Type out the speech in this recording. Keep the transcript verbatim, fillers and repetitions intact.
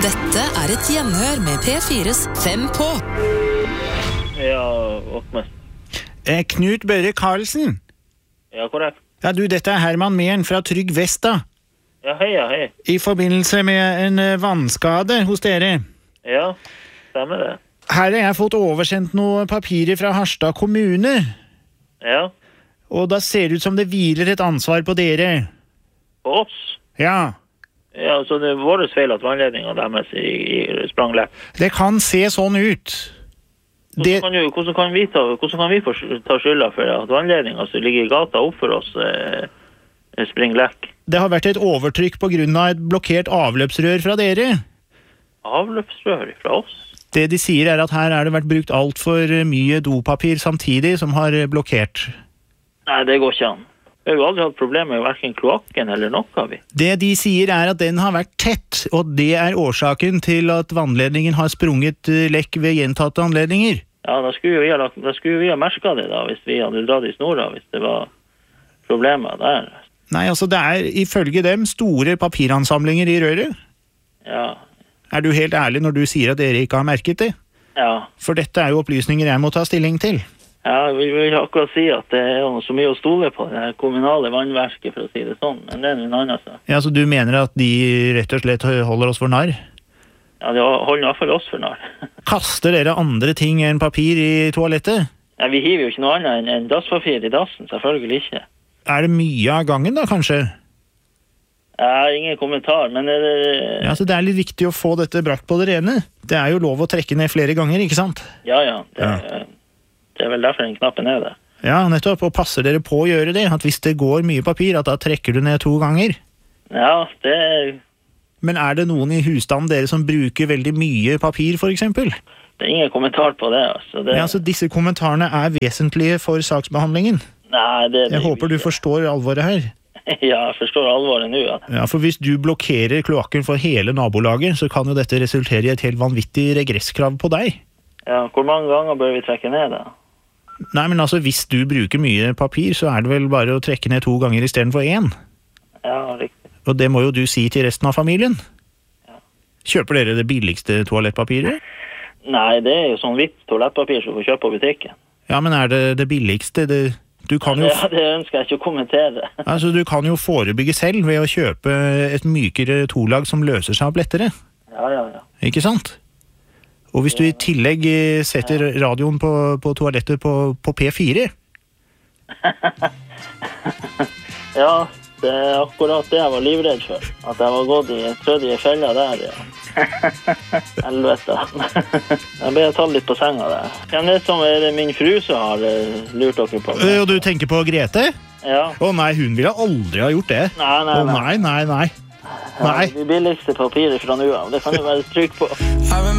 Dette er et gjenhør med P fires Fem på. Ja, Åkmes. Eh, Knut Børre Karlsen. Ja, korrekt. Ja, du, dette er Herman Mehn fra Trygg Vesta. Ja, hei, ja, hei. I forbindelse med en eh, vannskade hos dere. Ja, stemmer det. Her har jeg fått oversendt noen papirer fra Harstad kommune. Ja, Og da ser det ut som det hviler et ansvar på dere. på oss. Ja, Ja, så det er våres feil at vannledningen deres i, i sprang lett. det kan se sånn ut. Hvordan Det, kan, jo, hvordan kan vi, ta, hvordan kan vi få, ta skylda for at vannledningen som ligger i gata opp for oss eh, springer lekk? det har vært et overtrykk på grunn av et blokkert avløpsrør fra dere. Avløpsrør fra oss? Det de sier er at her er det vært brukt alt for mye dopapir samtidig som har blokkert. Nei, det går ikke an. Vi har jo aldri hatt problemer med hverken kloakken eller noe, vi. Det de sier er at den har vært tett, og det er årsaken til at vannledningen har sprunget eh, lekk ved gjentatte anledninger. Ja, da skulle vi ha, lagt- da skulle vi ha merket det da, hvis vi hadde dratt i snora, hvis det var problemer der. Nei, altså det er ifølge dem store papiransamlinger i røret. Ja, Er du helt ærlig når du sier at dere ikke har merket det? ja. For dette er jo opplysninger jeg må ta stilling til. Ja, vi vil akkurat si at det er jo så mye å stole på, det her kommunale vannverket, for å si det sånn, men det er en annen sak. Ja, så du mener at de rett og slett holder oss for narr? Ja, det holder i hvert fall oss for narr. Kaster dere andre ting enn papir i toalettet? Ja, vi hiver jo ikke noe annet enn enn dasspapir i dassen, selvfølgelig ikke. Er det mye av gangen da, kanskje? Jeg har ingen kommentar, men det, Ja, så det er litt viktig å få dette brakt på det rene. Det er jo lov å trekke ned flere ganger, ikke sant? ja, ja, det, Ja. det er vel derfor den knappen er det. Ja, nettopp, og passer dere på å gjøre det, at hvis det går mye papir, at da trekker du ned to ganger. Ja, det er, Men er det noen i husstanden dere som bruker veldig mye papir, for eksempel? det er ingen kommentar på det, altså. Det, Ja, så disse kommentarene er vesentlige for saksbehandlingen. nei, det, Jeg håper du forstår alvoret her. Ja, jeg forstår alvoret nå, ja. Ja, for hvis du blokkerer kloakken for hele nabolaget, så kan jo dette resultere i et helt vanvittig regresskrav på deg. Ja, hvor mange ganger bør vi trekke ned da? Nei, men altså, hvis du bruker mye papir, så er det vel bare å trekke ned to ganger i stedet for én. Ja, riktig. Og det må jo du si til resten av familien. Kjøper dere det billigste toalettpapiret? Nei, det er jo sånn hvitt toalettpapir som du får kjøpe på butikken. Ja, men er det det billigste? Det, du, kan jo, Ja, det ønsker jeg ikke å kommentere. altså, du kan jo forebygge selv ved å kjøpe et mykere tolag som løser seg opp lettere. Ja, ja, ja. Ikke sant? Og hvis du i tillegg eh, setter radioen på, på toalettet på, på P fire, Ja, det er akkurat det jeg var livredd for. At jeg var gått i tredje fella der, ja. Helvete. Jeg ble tatt litt på senga der. Hvem er det som er det min frue som har eh, lurt dere på? øh, og du tenker på Grete? Ja. Å nei, hun ville aldri ha gjort det. Nei, nei, Å nei. nei, nei, nei. Nei. Ja, de billigste papirer fra nå av, det kan du være trygg på.